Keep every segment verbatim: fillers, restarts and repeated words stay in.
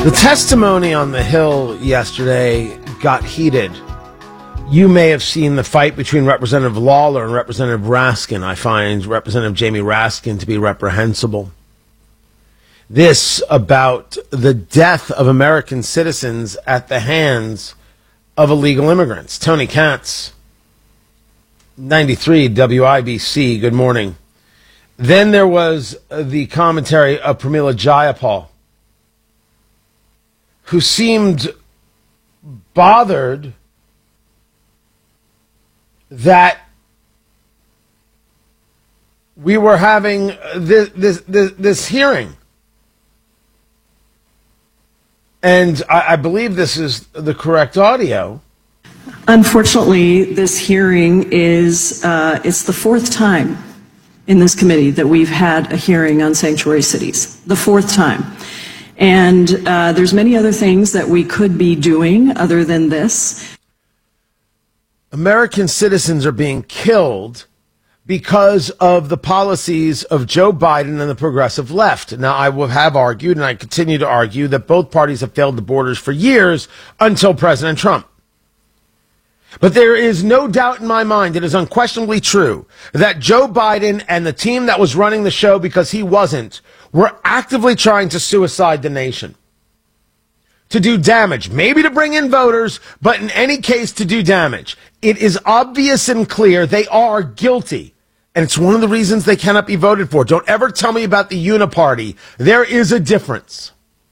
The testimony on the Hill yesterday got heated. You may have seen the fight between Representative Lawler and Representative Raskin. I find Representative Jamie Raskin to be reprehensible. This about the death of American citizens at the hands of illegal immigrants. Tony Katz, ninety-three W I B C, good morning. Then there was the commentary of Pramila Jayapal, who seemed bothered that we were having this, this, this, this hearing. And I, I believe this is the correct audio. Unfortunately, this hearing is, uh, it's the fourth time in this committee that we've had a hearing on sanctuary cities. The fourth time. And uh, there's many other things that we could be doing other than this. American citizens are being killed because of the policies of Joe Biden and the progressive left. Now, I will have argued, and I continue to argue, that both parties have failed the borders for years until President Trump. But there is no doubt in my mind, it is unquestionably true, that Joe Biden and the team that was running the show, because he wasn't, were actively trying to suicide the nation, to do damage, maybe to bring in voters, but in any case to do damage. It is obvious and clear they are guilty, and it's one of the reasons they cannot be voted for. Don't ever tell me about the uniparty. There is a difference.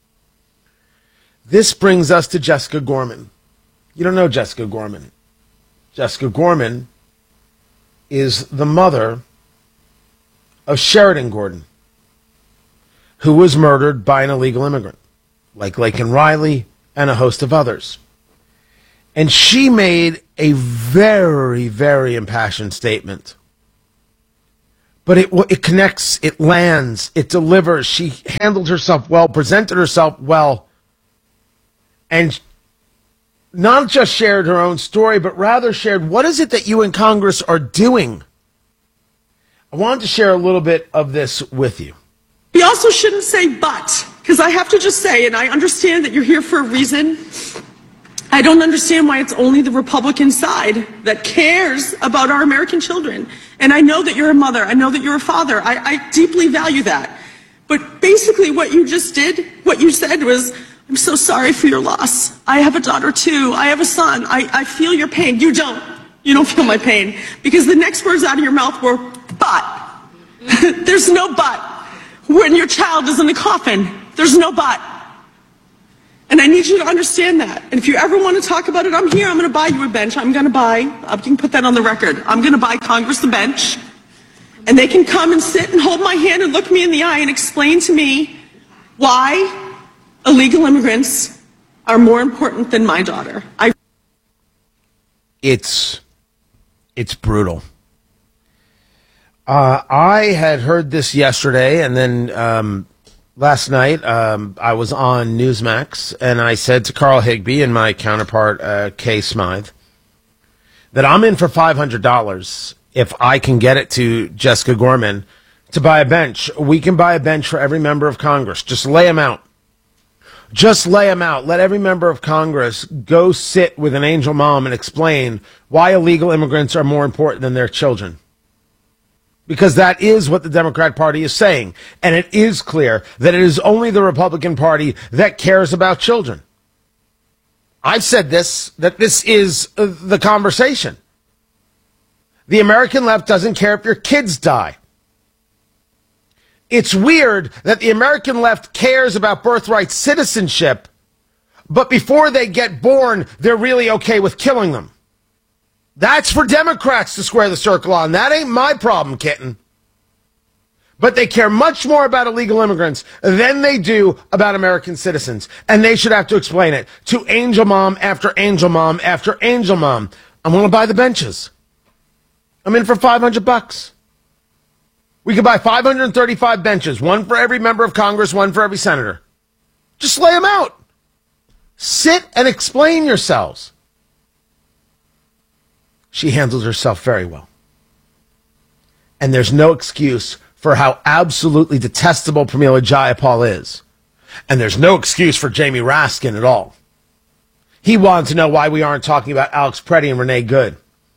This brings us to Jessica Gorman. You don't know Jessica Gorman. Jessica Gorman is the mother of Sheridan Gordon, who was murdered by an illegal immigrant, like Laken Riley and a host of others. And she made a very, very impassioned statement. But it, it connects, it lands, it delivers. She handled herself well, presented herself well, and not just shared her own story, but rather shared, what is it that you in Congress are doing? I wanted to share a little bit of this with you. We also shouldn't say but, because I have to just say, and I understand that you're here for a reason. I don't understand why it's only the Republican side that cares about our American children. And I know that you're a mother. I know that you're a father. I, I deeply value that. But basically what you just did, what you said was, I'm so sorry for your loss. I have a daughter too. I have a son. I, I feel your pain. You don't. You don't feel my pain. Because the next words out of your mouth were, but. There's no but. When your child is in the coffin, there's no but. And I need you to understand that. And if you ever want to talk about it, I'm here. I'm going to buy you a bench. I'm going to buy, I can put that on the record. I'm going to buy Congress a bench. And they can come and sit and hold my hand and look me in the eye and explain to me why illegal immigrants are more important than my daughter. I It's, it's brutal. Uh, I had heard this yesterday, and then um, last night um, I was on Newsmax, and I said to Carl Higbee and my counterpart, uh, Kay Smythe, that I'm in for five hundred dollars if I can get it to Jessica Gorman to buy a bench. We can buy a bench for every member of Congress. Just lay them out. Just lay them out. Let every member of Congress go sit with an angel mom and explain why illegal immigrants are more important than their children. Because that is what the Democrat Party is saying. And it is clear that it is only the Republican Party that cares about children. I've said this, that this is uh, the conversation. The American left doesn't care if your kids die. It's weird that the American left cares about birthright citizenship, but before they get born, they're really okay with killing them. That's for Democrats to square the circle on. That ain't my problem, kitten. But they care much more about illegal immigrants than they do about American citizens. And they should have to explain it to angel mom after angel mom after angel mom. I'm going to buy the benches. I'm in for five hundred bucks. We could buy five hundred thirty-five benches, one for every member of Congress, one for every senator. Just lay them out. Sit and explain yourselves. She handled herself very well. And there's no excuse for how absolutely detestable Pramila Jayapal is. And there's no excuse for Jamie Raskin at all. He wanted to know why we aren't talking about Alex Preddy and Renee Good.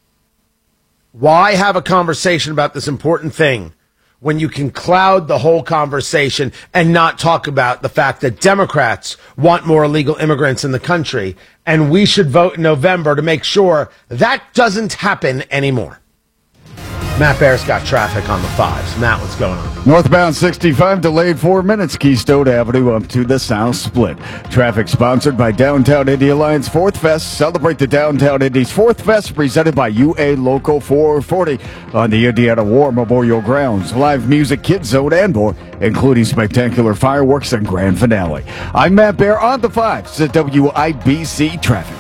Why have a conversation about this important thing when you can cloud the whole conversation and not talk about the fact that Democrats want more illegal immigrants in the country, and we should vote in November to make sure that doesn't happen anymore? Matt Bear's got traffic on the fives. Matt, what's going on? Northbound sixty-five delayed four minutes, Keystone Avenue up to the South Split. Traffic sponsored by Downtown Indy Alliance Fourth Fest. Celebrate the Downtown Indy's Fourth Fest presented by U A Local four forty on the Indiana War Memorial Grounds. Live music, kids zone, and more, including spectacular fireworks and grand finale. I'm Matt Bear on the fives at W I B C Traffic.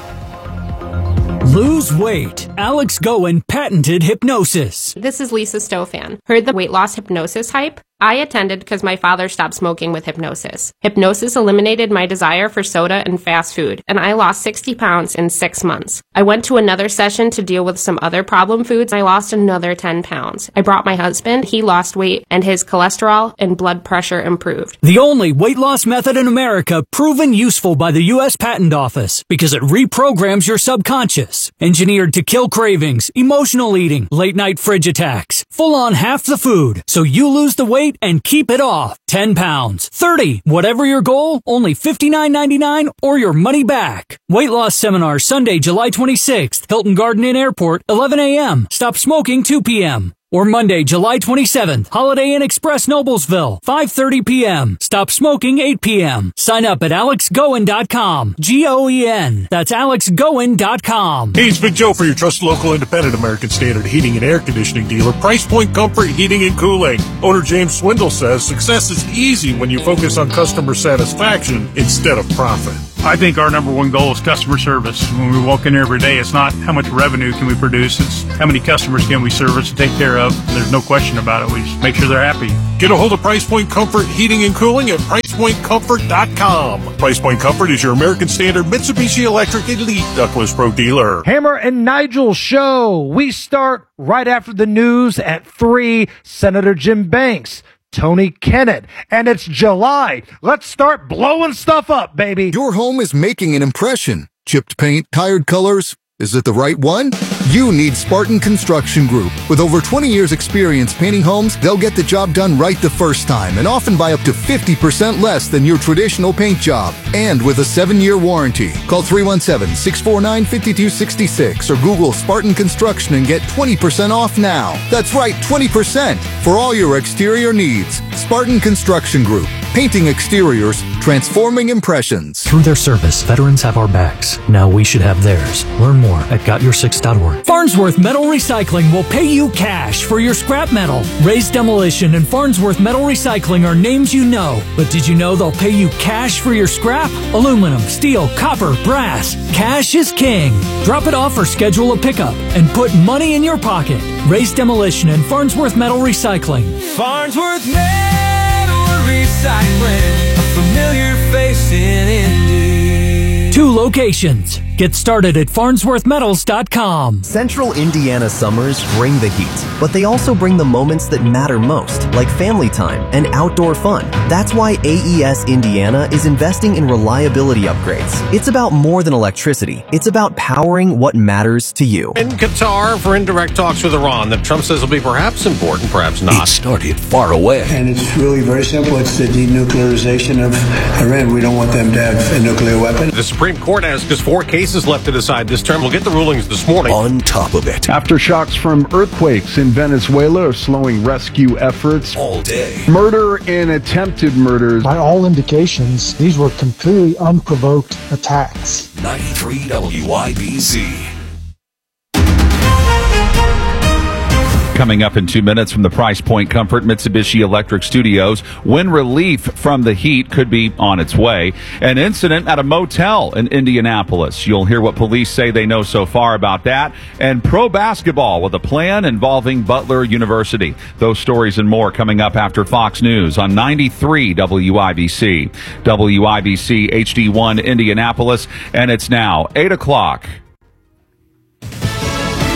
Lose weight. Alex Goen patented hypnosis. This is Lisa Stofan. Heard the weight loss hypnosis hype? I attended because my father stopped smoking with hypnosis. Hypnosis eliminated my desire for soda and fast food, and I lost sixty pounds in six months. I went to another session to deal with some other problem foods, and I lost another ten pounds. I brought my husband, he lost weight, and his cholesterol and blood pressure improved. The only weight loss method in America proven useful by the U S Patent Office because it reprograms your subconscious. Engineered to kill cravings, emotional eating, late night fridge attacks, full on half the food, so you lose the weight and keep it off. ten pounds, thirty, whatever your goal, only fifty-nine ninety-nine or your money back. Weight loss seminar Sunday, July twenty-sixth, Hilton Garden Inn Airport, eleven a.m. Stop smoking two p.m. Or Monday, July twenty-seventh, Holiday Inn Express Noblesville, five thirty p.m. Stop smoking eight p.m. Sign up at alex goen dot com. G O E N. That's alex goen dot com. Hey, it's Big Joe for your trusted local independent American Standard heating and air conditioning dealer, Price Point Comfort Heating and Cooling. Owner James Swindle says success is easy when you focus on customer satisfaction instead of profit. I think our number one goal is customer service. When we walk in here every day, it's not how much revenue can we produce, it's how many customers can we service and take care of. There's no question about it. We just make sure they're happy. Get a hold of Price Point Comfort Heating and Cooling at price point comfort dot com. Price Point Comfort is your American Standard Mitsubishi Electric Elite Ductless Pro dealer. Hammer and Nigel Show. We start right after the news at three. Senator Jim Banks, Tony Kennett, and it's July. Let's start blowing stuff up, baby. Your home is making an impression. Chipped paint, tired colors. Is it the right one? You need Spartan Construction Group. With over twenty years experience painting homes, they'll get the job done right the first time and often by up to fifty percent less than your traditional paint job. And with a seven-year warranty. Call three one seven, six four nine, five two six six or Google Spartan Construction and get twenty percent off now. That's right, twenty percent for all your exterior needs. Spartan Construction Group. Painting exteriors, transforming impressions. Through their service, veterans have our backs. Now we should have theirs. Learn more at got your six dot org. Farnsworth Metal Recycling will pay you cash for your scrap metal. Raised Demolition and Farnsworth Metal Recycling are names you know. But did you know they'll pay you cash for your scrap? Aluminum, steel, copper, brass. Cash is king. Drop it off or schedule a pickup and put money in your pocket. Raised Demolition and Farnsworth Metal Recycling. Farnsworth Metal Recycling, a familiar face in Indy. Two locations. Get started at farnsworth metals dot com. Central Indiana summers bring the heat, but they also bring the moments that matter most, like family time and outdoor fun. That's why A E S Indiana is investing in reliability upgrades. It's about more than electricity. It's about powering what matters to you. In Qatar for indirect talks with Iran that Trump says will be perhaps important, perhaps not. It started far away. And it's really very simple. It's the denuclearization of Iran. We don't want them to have a nuclear weapon. The Supreme Court has just four cases left to decide this term. We'll get the rulings this morning. On top of it. Aftershocks from earthquakes in Venezuela are slowing rescue efforts. All day. Murder and attempted murders. By all indications, these were completely unprovoked attacks. ninety-three W I B C. Coming up in two minutes from the Price Point Comfort Mitsubishi Electric Studios, when relief from the heat could be on its way. An incident at a motel in Indianapolis. You'll hear what police say they know so far about that. And pro basketball with a plan involving Butler University. Those stories and more coming up after Fox News on ninety-three W I B C. W I B C H D one Indianapolis. And it's now eight o'clock.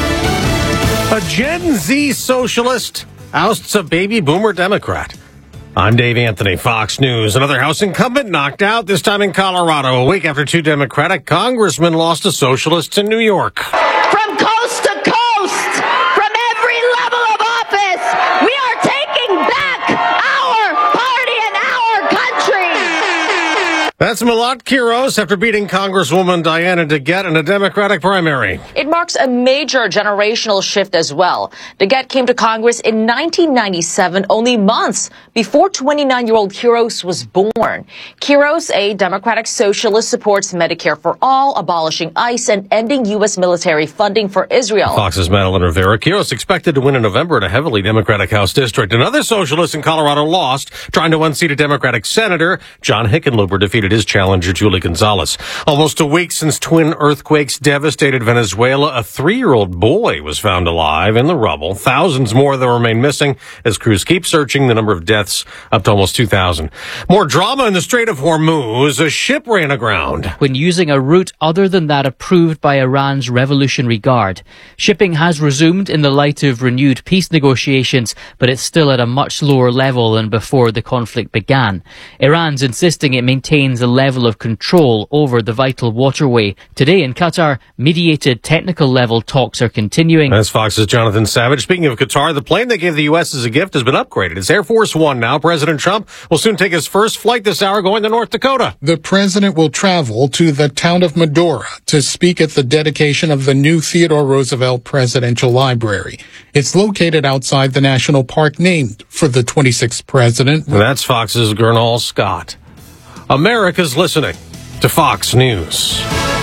A Gen Z socialist ousts a baby boomer Democrat. I'm Dave Anthony, Fox News. Another House incumbent knocked out, this time in Colorado, a week after two Democratic congressmen lost to socialists in New York. From coast to coast, from every level of office, we are taking back our party and our country. That's Milot Quiros after beating Congresswoman Diana DeGette in a Democratic primary. It marks a major generational shift as well. DeGette came to Congress in nineteen ninety-seven, only months before twenty-nine-year-old Quiros was born. Quiros, a Democratic socialist, supports Medicare for all, abolishing ICE, and ending U S military funding for Israel. Fox's Madeline Rivera. Quiros expected to win in November in a heavily Democratic House district. Another socialist in Colorado lost, trying to unseat a Democratic senator. John Hickenlooper defeated his challenger, Julie Gonzalez. Almost a week since twin earthquakes devastated Venezuela, a three-year-old boy was found alive in the rubble. Thousands more that remain missing as crews keep searching. The number of deaths up to almost two thousand. More drama in the Strait of Hormuz. A ship ran aground when using a route other than that approved by Iran's Revolutionary Guard. Shipping has resumed in the light of renewed peace negotiations, but it's still at a much lower level than before the conflict began. Iran's insisting it maintains a level of control over the vital waterway. Today in Qatar, mediated technical level talks are continuing. That's Fox's Jonathan Savage. Speaking of Qatar, the plane they gave the U S as a gift has been upgraded. It's Air Force One now. President Trump will soon take his first flight this hour going to North Dakota. The president will travel to the town of Medora to speak at the dedication of the new Theodore Roosevelt Presidential Library. It's located outside the national park named for the twenty-sixth president. That's Fox's Gernal Scott. America's listening to Fox News.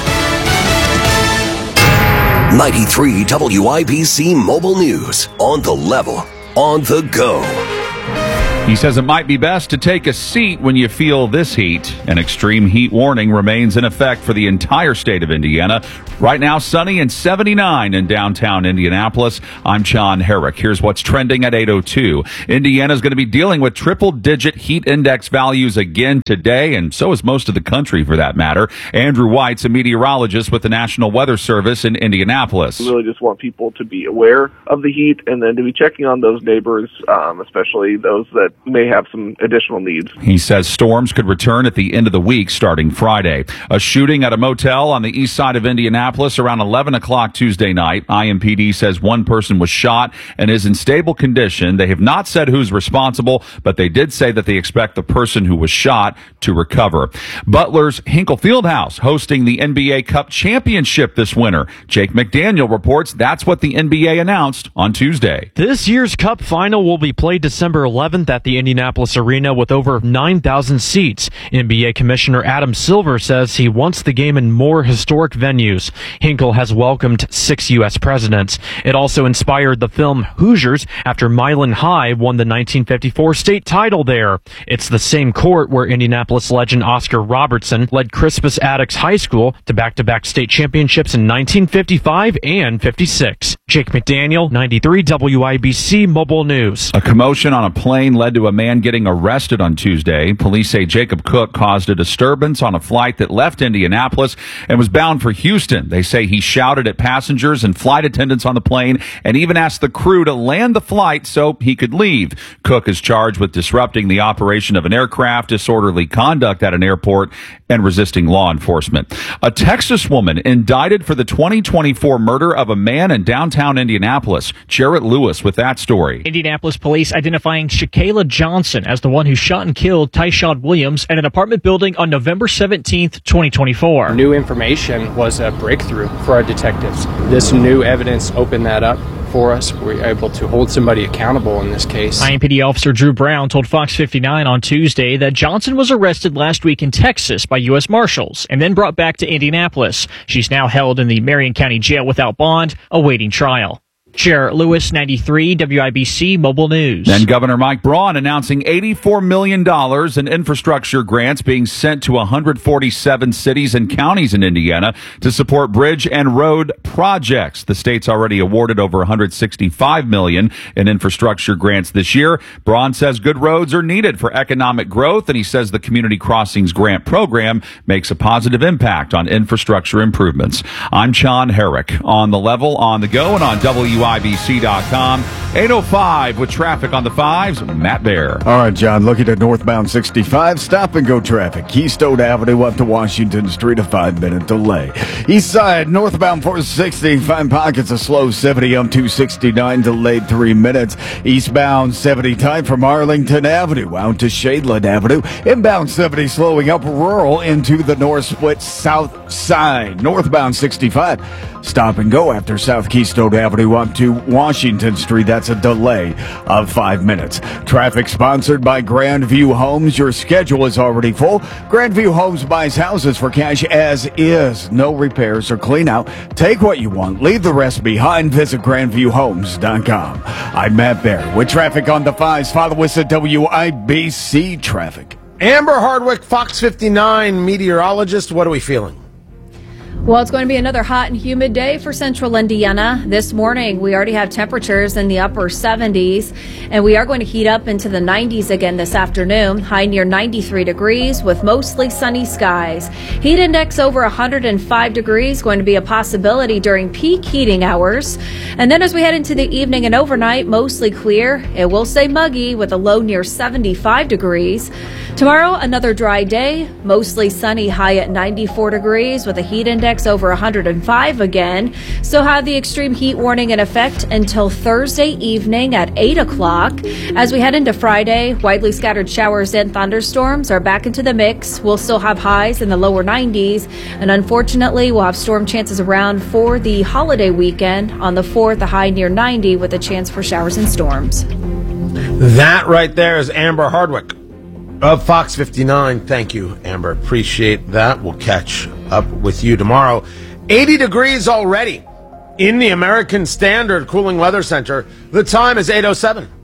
ninety-three W I B C Mobile News. On the level, on the go. He says it might be best to take a seat when you feel this heat. An extreme heat warning remains in effect for the entire state of Indiana. Right now, sunny and seventy-nine in downtown Indianapolis. I'm John Herrick. Here's what's trending at eight oh two. Indiana's going to be dealing with triple-digit heat index values again today, and so is most of the country for that matter. Andrew White's a meteorologist with the National Weather Service in Indianapolis. We really just want people to be aware of the heat and then to be checking on those neighbors, um, especially those that may have some additional needs. He says storms could return at the end of the week starting Friday. A shooting at a motel on the east side of Indianapolis around eleven o'clock Tuesday night. I M P D says one person was shot and is in stable condition. They have not said who's responsible, but they did say that they expect the person who was shot to recover. Butler's Hinkle Fieldhouse hosting the N B A Cup Championship this winter. Jake McDaniel reports that's what the N B A announced on Tuesday. This year's Cup final will be played December eleventh at the Indianapolis Arena with over nine thousand seats. N B A Commissioner Adam Silver says he wants the game in more historic venues. Hinkle has welcomed six U S presidents. It also inspired the film Hoosiers after Milan High won the nineteen fifty-four state title there. It's the same court where Indianapolis legend Oscar Robertson led Crispus Attucks High School to back-to-back state championships in nineteen fifty-five and fifty-six. Jake McDaniel, ninety-three W I B C Mobile News. A commotion on a plane led to a man getting arrested on Tuesday. Police say Jacob Cook caused a disturbance on a flight that left Indianapolis and was bound for Houston. They say he shouted at passengers and flight attendants on the plane and even asked the crew to land the flight so he could leave. Cook is charged with disrupting the operation of an aircraft, disorderly conduct at an airport, and resisting law enforcement. A Texas woman indicted for the twenty twenty-four murder of a man in downtown Indianapolis. Jarrett Lewis with that story. Indianapolis police identifying Shakayla Johnson as the one who shot and killed Tyshawn Williams at an apartment building on November seventeenth, twenty twenty-four. New information was a breakthrough for our detectives. This new evidence opened that up for us. We were able to hold somebody accountable in this case. I M P D officer Drew Brown told Fox fifty-nine on Tuesday that Johnson was arrested last week in Texas by U S Marshals and then brought back to Indianapolis. She's now held in the Marion County Jail without bond, awaiting trial. Jarrett Lewis, ninety-three W I B C Mobile News. Then Governor Mike Braun announcing eighty-four million dollars in infrastructure grants being sent to one hundred forty-seven cities and counties in Indiana to support bridge and road projects. The state's already awarded over one hundred sixty-five million dollars in infrastructure grants this year. Braun says good roads are needed for economic growth, and he says the Community Crossings grant program makes a positive impact on infrastructure improvements. I'm John Herrick on the level, on the go, and on W W I B C dot com. eight oh five with traffic on the fives, Matt Bear. All right, John, looking at northbound sixty-five, stop and go traffic. Keystone Avenue up to Washington Street, a five-minute delay. East side, northbound four sixty, find pockets of slow seventy up two sixty-nine, delayed three minutes. Eastbound seventy tight from Arlington Avenue out to Shadeland Avenue. Inbound seventy slowing up rural into the north split south side. Northbound sixty-five, stop and go after South Keystone Avenue up to Washington Street. That's a delay of five minutes. Traffic sponsored by Grandview Homes. Your schedule is already full. Grandview Homes buys houses for cash as is. No repairs or clean out. Take what you want. Leave the rest behind. Visit grandview homes dot com. I'm Matt Bear with traffic on the fives. Follow us at W I B C Traffic. Amber Hardwick, Fox fifty-nine meteorologist. What are we feeling? Well, it's going to be another hot and humid day for central Indiana. This morning, we already have temperatures in the upper seventies, and we are going to heat up into the nineties again this afternoon. High near ninety-three degrees with mostly sunny skies. Heat index over one hundred five degrees, going to be a possibility during peak heating hours. And then as we head into the evening and overnight, mostly clear. It will stay muggy with a low near seventy-five degrees. Tomorrow, another dry day, mostly sunny, high at ninety-four degrees with a heat index over one hundred five again. Still have the extreme heat warning in effect until Thursday evening at eight o'clock. As we head into Friday, widely scattered showers and thunderstorms are back into the mix. We'll still have highs in the lower nineties, and unfortunately, we'll have storm chances around for the holiday weekend. On the fourth, a high near ninety with a chance for showers and storms. That right there is Amber Hardwick of Fox fifty-nine. Thank you, Amber. Appreciate that. We'll catch up with you tomorrow. eighty degrees already in the American Standard Cooling Weather Center. The time is eight oh seven.